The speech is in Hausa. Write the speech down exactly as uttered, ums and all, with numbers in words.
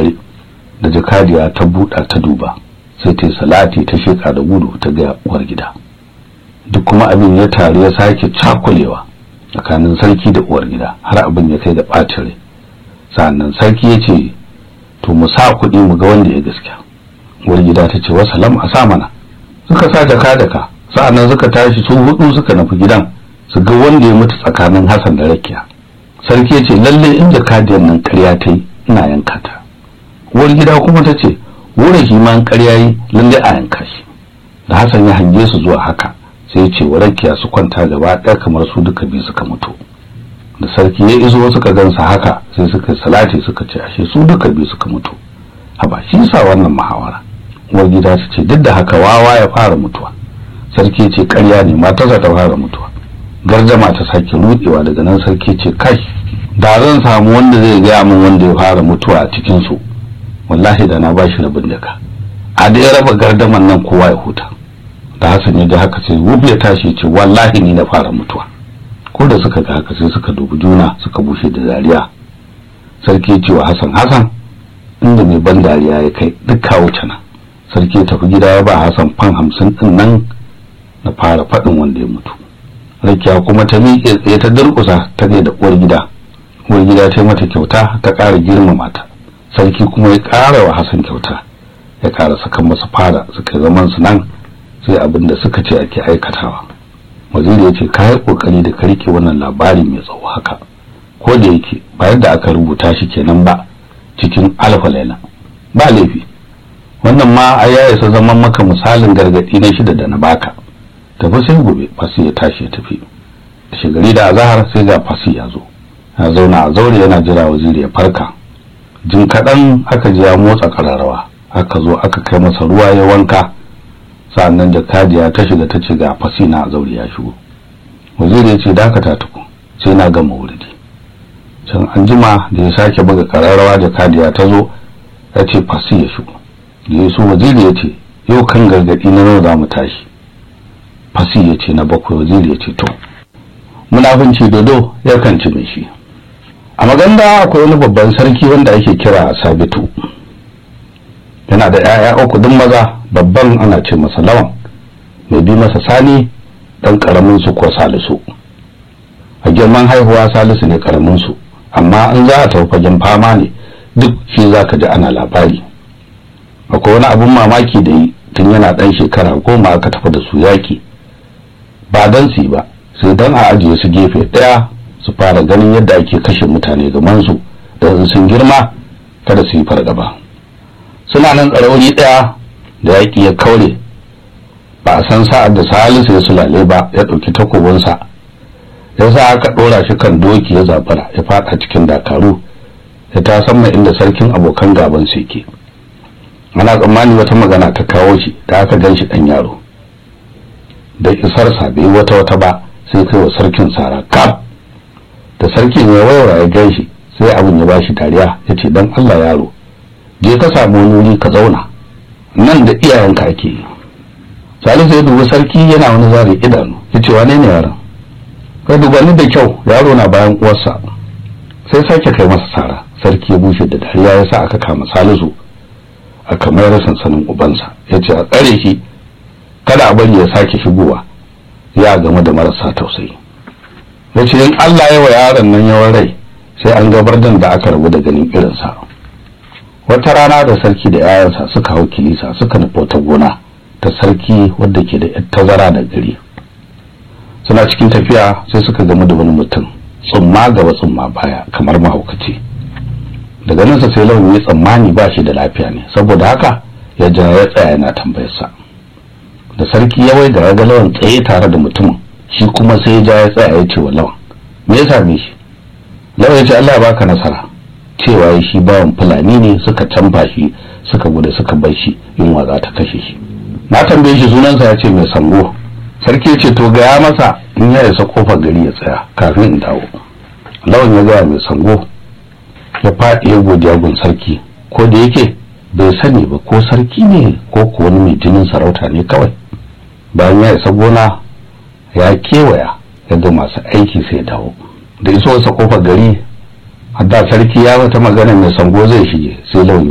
daddare da jakadiya ta buɗa ta duba sai ta salati ta sheka da gudu ta ga uwar gida. Duk kuma abin ya tare ya sake cakulewa tsakanin sarki da uwar gida har abin ya kai da ɓacin rai. Sannan sarki ya ce to mu sa kuɗi mu ga wanda ya gaskiya. Uwar gida ta ce wasalam a sa mana. Suka sa jaka daka sa'annan suka tashi su hudu suka nufi gidan su ga wanda ya mutu tsakanin Hassan da Rakiya. Sarki ya ce lalle in jakadiyar nan ƙarya ta yi ina yanka ta. Uwar gida kuma ta ce wurin shi ma ƙarya yi lalle a yanka shi. Da Hassan ya hange su zuwa haka sai ya ce wa Rakiya su kwanta gaba ɗaya kamar su duka biyu suka mutu. Da sarki ya iso suka gansa haka sai suka salati suka ce ashe su duka biyu suka mutu. Haba shi sa wannan muhawara. Uwar gida ta ce duk da haka wawa ya fara mutuwa. Sarki ce ƙarya ne matarsa ta fara mutuwa. Gardama ta sake rudewa daga nan sarki ce kai da zan samu wanda zai gaya min wanda ya fara mutuwa a cikin su wallahi da na bashi rabin daka. A da ya raba gardaman nan kowa ya huta. Da Hassan ya ji haka sai wuf ya tashi ce wallahi ni na fara mutuwa. Ko da suka ga haka sai suka dubi juna suka bushe da dariya. Sarki ya ce wa Hassan Hassan inda mai ban dariya ya kai duk kawo cana. Sarki ya tafi gida ya ba Hassan fan hamsin din nan na fara faɗin wanda ya mutu. Rakiya kuma ta miƙe tsaye ta durƙusa ta ga da uwar gida. Uwar gida ta yi mata kyauta ta ƙara girmama ta. Sarki kuma ya ƙara wa Hassan kyauta. Ya ƙara saka masa fara suka zaman su nan sai abin da suka ce ake aikatawa. Waziri ya ce ka yi ƙoƙari da ka rike wannan labari mai tsawo haka. Ko da yake ba yadda aka rubuta shi kenan ba cikin alfa laila. Ba laifi. Wannan ma a ya isa zaman maka misalin gargaɗi na shida da na baka. Tafi sai gobe fasi ya tashi ya tafi. Shigari da azahar sai ga fasi ya zo. Ya zauna a zaure yana jira waziri ya farka. Jin kaɗan aka ji ya motsa ƙararrawa. Aka zo aka kai masa ruwa ya wanka. Sa'annan jakadiya ta shiga ta ce ga fasi na a zaure ya shigo. Waziri ya ce dakata tuku sai na gama wuridi. Can an jima da ya sake buga ƙararrawa jakadiya ta zo ya ce fasi ya shigo. Da ya so waziri ya ce yau kan gargaɗi na nawa za mu tashi. Fasi ya ce na bakwai. Waziri ya ce to munafunci dodo ya kanci mai shi. A Maganda akwai wani babban sarki wanda ake kira Sabitu. Yana da 'ya'ya uku duk maza, babban ana ce masa Lawan, mai bi masa Sani, dan karamin su ko Salisu. A girman haihuwa Salisu ne karamin su, amma an za a tafi fagen fama ne duk shi zaka ji ana labari. Akwai wani abun mamaki da yi tun yana dan shekara goma aka tafi da su yaki. Ba dan su ba sai dan a ajiye su gefe daya su fara ganin yadda ake kashe mutane gaban su da sun girma kada su yi fargaba. Suna nan tsarauni daya da yaki ya kaure ba a san sa'ad da Salisu ya sulale ba ya dauki takobinsa ya sa aka dora shi kan doki ya zabara ya fada cikin dakaru ya ta san mai inda sarkin abokan gaban su yake. Ana tsammani wata magana ta kawo shi da aka gan shi dan yaro da isarsa bai wata wata ba sai kai wa sarkin sara kaf. Da sarkin ya wayar ya gan shi sai abin ya bashi dariya ya ce dan Allah yaro je ka samu wani wuri ka zauna nan da iyayenka ake yi. Salisu ya dubi sarki yana wani zare idanu ya ce wane ne yaron? Ka duba ni da kyau yaro na bayan uwarsa. Sai sake kai masa sara. Sarki ya bushe da dariya ya sa aka kama Salisu aka mayar sansanin ubansa ya ce a tsare shi kada a bari ya sake shigowa ya game da marasa tausayi. Ya ce in Allah ya wa yaron nan yawan rai sai an gabar dan da aka rabu da ganin irinsa. Wata rana da sarki da yayansa suka hau kilisa suka nufi ta gona ta sarki wadda ke da yar tazara da gari. Suna cikin tafiya sai suka gamu da wani mutum tsumma gaba tsumma baya kamar mahaukaci. Daga nan sai Lawan ya tsammani ba shi da lafiya ne saboda haka ya ja ya tsaya yana tambayarsa. Da sarki ya waiga ya ga Lawan tsaye tare da mutumin shi kuma sai ya ja ya tsaya ya ce wa Lawan me ya same shi? Lawan ya ce Allah ya baka nasara. Cewa shi bawan Fulani ne suka canfa shi suka gudu suka bar shi yunwa za ta kashe shi. Na tambaye shi sunansa ya ce mai sango. Sarki ya ce to ga ya masa in ya isa kofar gari ya tsaya kafin in dawo. Lawan ya ga mai sango ya faɗi ya godiya gun sarki ko da yake bai sani ba ko sarki ne ko ko wani mai jinin sarauta ne kawai. Bayan ya isa gona ya kewaya ya ga masu aiki sai ya dawo. Da iso sa kofar gari hadda sarki ya wata magana mai sango zai shige sai Lawan